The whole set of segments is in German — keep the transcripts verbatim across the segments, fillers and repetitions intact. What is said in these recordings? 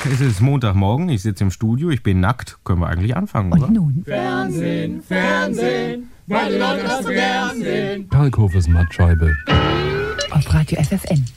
es ist Montagmorgen, ich sitze im Studio, ich bin nackt. Können wir eigentlich anfangen, oder? Und nun? Fernsehen, Fernsehen, weil die Leute das so gern sehen. Kalkhofes Mattscheibe. Auf Radio F F N.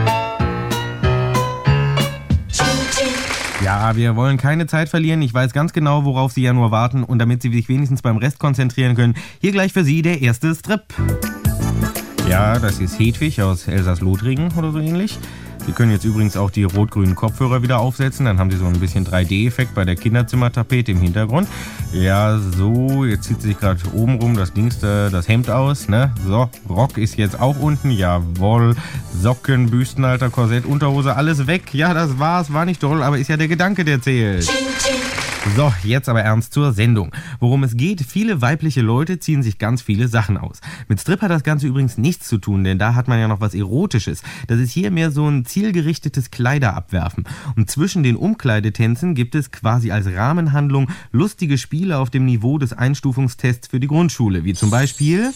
Ja, wir wollen keine Zeit verlieren. Ich weiß ganz genau, worauf Sie ja nur warten. Und damit Sie sich wenigstens beim Rest konzentrieren können, hier gleich für Sie der erste Strip. Ja, das ist Hedwig aus Elsass-Lothringen oder so ähnlich. Sie können jetzt übrigens auch die rot-grünen Kopfhörer wieder aufsetzen. Dann haben Sie so ein bisschen drei D-Effekt bei der Kinderzimmertapete im Hintergrund. Ja, so, jetzt zieht sie sich gerade oben rum das Dings, äh, das Hemd aus, ne? So, Rock ist jetzt auch unten, jawohl. Socken, Büstenhalter, Korsett, Unterhose, alles weg. Ja, das war's, war nicht toll, aber ist ja der Gedanke, der zählt. So, jetzt aber ernst zur Sendung. Worum es geht, viele weibliche Leute ziehen sich ganz viele Sachen aus. Mit Strip hat das Ganze übrigens nichts zu tun, denn da hat man ja noch was Erotisches. Das ist hier mehr so ein zielgerichtetes Kleiderabwerfen. Und zwischen den Umkleidetänzen gibt es quasi als Rahmenhandlung lustige Spiele auf dem Niveau des Einstufungstests für die Grundschule, wie zum Beispiel...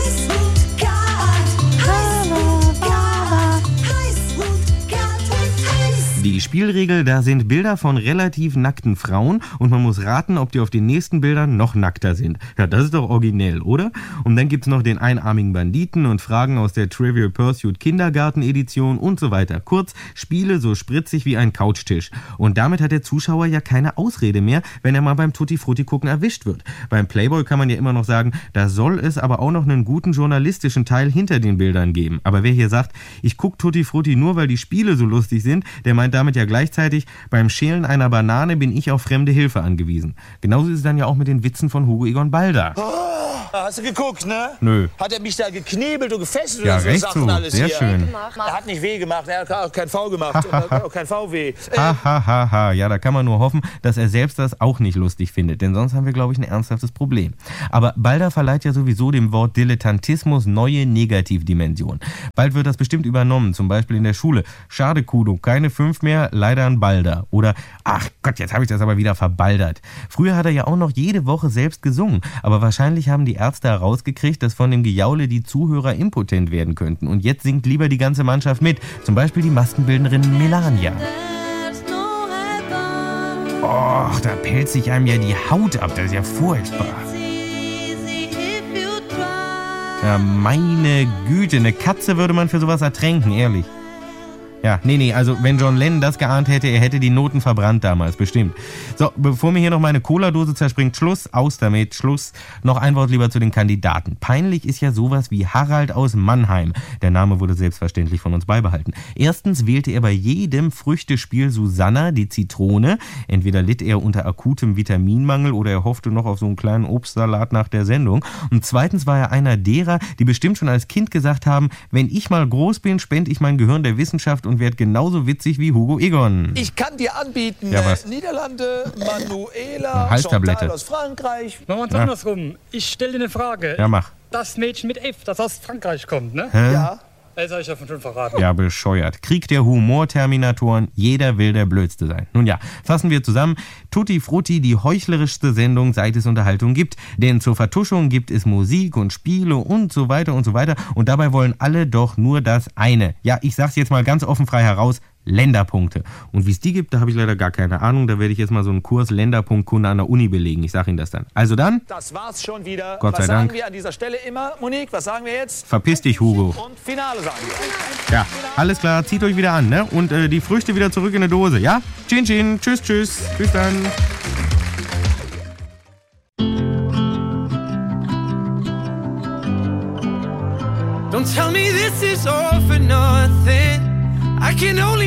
Die Spielregel, da sind Bilder von relativ nackten Frauen und man muss raten, ob die auf den nächsten Bildern noch nackter sind. Ja, das ist doch originell, oder? Und dann gibt's noch den einarmigen Banditen und Fragen aus der Trivial Pursuit Kindergarten-Edition und so weiter. Kurz, Spiele so spritzig wie ein Couchtisch. Und damit hat der Zuschauer ja keine Ausrede mehr, wenn er mal beim Tutti-Frutti-Gucken erwischt wird. Beim Playboy kann man ja immer noch sagen, da soll es aber auch noch einen guten journalistischen Teil hinter den Bildern geben. Aber wer hier sagt, ich guck Tutti-Frutti nur, weil die Spiele so lustig sind, der meint damit ja gleichzeitig, beim Schälen einer Banane bin ich auf fremde Hilfe angewiesen. Genauso ist es dann ja auch mit den Witzen von Hugo Egon Balder. Oh, hast du geguckt, ne? Nö. Hat er mich da geknebelt und gefesselt Ja, oder so recht Sachen so. alles Sehr hier? schön. Er hat nicht weh gemacht, er hat auch kein V gemacht, und auch kein V weh. Ha, ha, ha, ha. Ja, da kann man nur hoffen, dass er selbst das auch nicht lustig findet, denn sonst haben wir, glaube ich, ein ernsthaftes Problem. Aber Balder verleiht ja sowieso dem Wort Dilettantismus neue Negativdimensionen. Bald wird das bestimmt übernommen, zum Beispiel in der Schule. Schade, Kudo, keine fünf mehr, leider ein Balder. Oder, ach Gott, jetzt habe ich das aber wieder verbaldert. Früher hat er ja auch noch jede Woche selbst gesungen, aber wahrscheinlich haben die Ärzte herausgekriegt, dass von dem Gejaule die Zuhörer impotent werden könnten. Und jetzt singt lieber die ganze Mannschaft mit, zum Beispiel die Maskenbildnerin Melania. Och, da pellt sich einem ja die Haut ab, das ist ja furchtbar. Ja, meine Güte, eine Katze würde man für sowas ertränken, ehrlich. Ja, nee, nee, also wenn John Lennon das geahnt hätte, er hätte die Noten verbrannt damals, bestimmt. So, bevor mir hier noch meine Cola-Dose zerspringt, Schluss, aus damit, Schluss. Noch ein Wort lieber zu den Kandidaten. Peinlich ist ja sowas wie Harald aus Mannheim. Der Name wurde selbstverständlich von uns beibehalten. Erstens wählte er bei jedem Früchtespiel Susanna, die Zitrone. Entweder litt er unter akutem Vitaminmangel oder er hoffte noch auf so einen kleinen Obstsalat nach der Sendung. Und zweitens war er einer derer, die bestimmt schon als Kind gesagt haben, wenn ich mal groß bin, spende ich mein Gehirn der Wissenschaft und wird genauso witzig wie Hugo Egon. Ich kann dir anbieten, Ja, was? äh, Niederlande, Manuela, Halstablette. Chantal aus Frankreich. Machen wir uns Ja. andersrum. Ich stelle dir eine Frage. Ja, mach. Das Mädchen mit F, das aus Frankreich kommt, ne? Hä? Ja. Das habe ich ja schon verraten. Ja, bescheuert. Krieg der Humor-Terminatoren, jeder will der Blödste sein. Nun ja, fassen wir zusammen. Tutti Frutti, die heuchlerischste Sendung, seit es Unterhaltung gibt. Denn zur Vertuschung gibt es Musik und Spiele und so weiter und so weiter. Und dabei wollen alle doch nur das eine. Ja, ich sag's jetzt mal ganz offen frei heraus. Länderpunkte. Und wie es die gibt, da habe ich leider gar keine Ahnung. Da werde ich jetzt mal so einen Kurs Länderpunktkunde an der Uni belegen. Ich sage Ihnen das dann. Also dann, Das war's schon wieder. Gott sei was Dank. sagen wir an dieser Stelle immer, Monique? Was sagen wir jetzt? verpiss dich, Hugo. Und Finale sagen wir. Ja, alles klar, zieht euch wieder an, ne? Und äh, die Früchte wieder zurück in die Dose, ja? Chin Chin, tschüss, tschüss. Bis dann. Don't tell me this is all for nothing. I can only